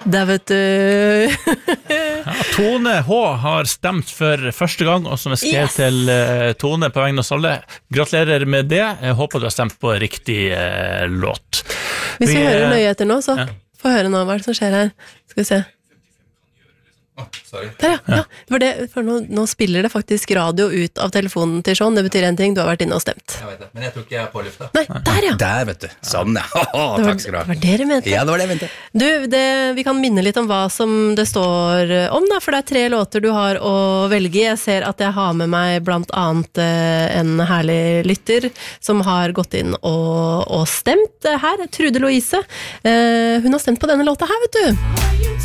Der vet du. Tone H har stemt for første gang, og som jeg skrev til Tone på vegne av oss alle. Gratulerer med det. Jeg håper du har stemt på riktig låt. Hvis vi hører nøye etter nå, så få høre nå hva som skjer her. Skal vi se. Sorry. Der, ja. For nå spiller det faktisk radio ut av telefonen til Sean. Det betyr en ting, du har vært inne og stemt. Jeg vet det, men jeg tror ikke jeg er på lufta. Nei, der ja. Der, vet du. Sånn, ja. Takk skal du ha. Det var det du mente. Ja, det var det jeg mente. Du, vi kan minne litt om hva som det står om, da, for det er 3 låter du har å velge i. Jeg ser at jeg har med meg blant annet en herlig lytter som har gått inn og stemt her, Trude Louise. Hun har stemt på denne låta her, vet du.